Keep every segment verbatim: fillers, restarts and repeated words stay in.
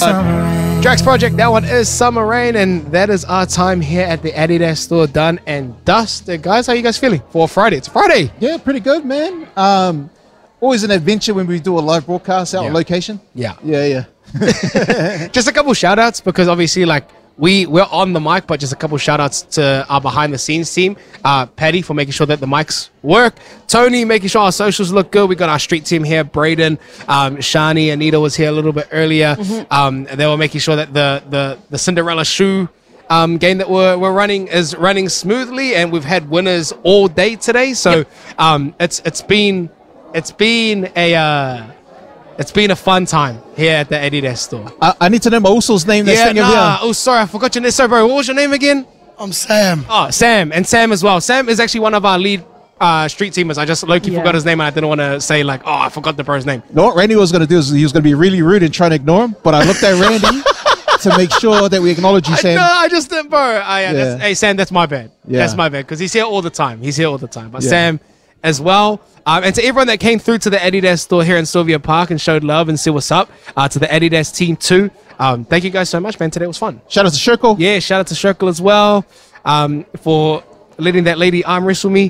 Uh, Drax Project, that one is Summer Rain, and that is our time here at the Adidas store done and dusted. Guys, how you guys feeling for Friday? It's Friday. Yeah, pretty good, man. Um, always an adventure when we do a live broadcast out Yeah. on location. Yeah. Yeah, yeah. Just a couple shout outs because obviously like we we're on the mic, but just a couple shout outs to our behind the scenes team. Uh Paddy for making sure that the mics work, Tony making sure our socials look good. We got our street team here, Braden, um Shani, Anita was here a little bit earlier. Mm-hmm. Um they were making sure that the the the Cinderella shoe um game that we're, we're running is running smoothly, and we've had winners all day today, so yep. um it's it's been it's been a uh It's been a fun time here at the Adidas store. I, I need to know my Uso's name. That's Yeah, yeah, nah. Oh, sorry, I forgot your name. Sorry, bro. What was your name again? I'm Sam. Oh, Sam. And Sam as well. Sam is actually one of our lead uh, street teamers. I just low-key Yeah. forgot his name, and I didn't want to say, like, oh, I forgot the bro's name. You know what Randy was going to do is he was going to be really rude and try to ignore him, but I looked at Randy to make sure that we acknowledge you, Sam. No, I just didn't, bro. I, yeah, Yeah. That's, hey, Sam, that's my bad. Yeah. That's my bad, because he's here all the time. He's here all the time. But Yeah. Sam as well. Um, and to everyone that came through to the Adidas store here in Sylvia Park and showed love and said what's up, uh, to the Adidas team too. Um, thank you guys so much, man. Today was fun. Shout out to Circle. Yeah, shout out to Circle as well, um, for letting that lady arm wrestle me.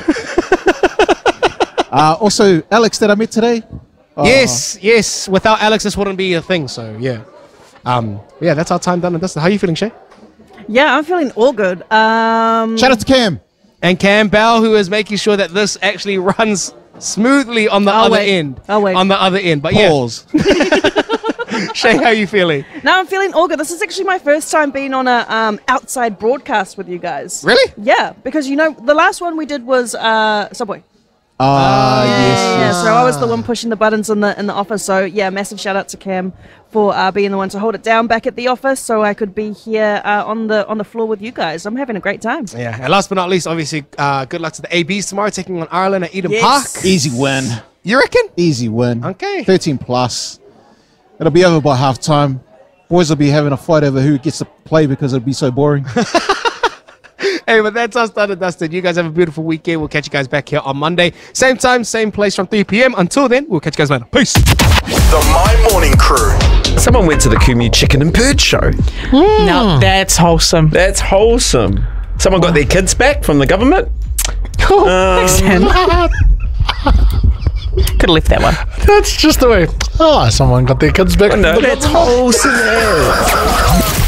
Uh, also, Alex that I met today. Uh, Yes, yes. Without Alex, this wouldn't be a thing. So yeah, um, yeah. That's our time done and dusted. How are you feeling, Shay? Yeah, I'm feeling all good. Um, Shout out to Cam. And Cam Bell, who is making sure that this actually runs smoothly on the I'll other wait. end. I'll wait. On the other end. But Pause. yeah, Shay, how are you feeling? No, I'm feeling all good. This is actually my first time being on a um, outside broadcast with you guys. Really? Yeah, because you know the last one we did was uh, Subway. Ah, yes. Yeah, so I was the one pushing the buttons in the in the office. So yeah, massive shout out to Cam for uh, being the one to hold it down back at the office, so I could be here uh, on the on the floor with you guys. I'm having a great time. Yeah. And last but not least, obviously, uh, good luck to the A Bs tomorrow, taking on Ireland at Eden Yes. Park. Easy win. You reckon? Easy win. Okay. thirteen plus. It'll be over by half time. Boys will be having a fight over who gets to play because it'll be so boring. Hey, but that's us done and dusted. You guys have a beautiful weekend. We'll catch you guys back here on Monday. Same time, same place from three p.m. Until then, we'll catch you guys later. Peace. The My Morning Crew. Someone went to the Kumu Chicken and Bird show. Now that's wholesome. That's wholesome. Someone got their kids back from the government. Cool. Thanks, Dan. Could have left that one. That's just the way. Oh, someone got their kids back. No, that's wholesome.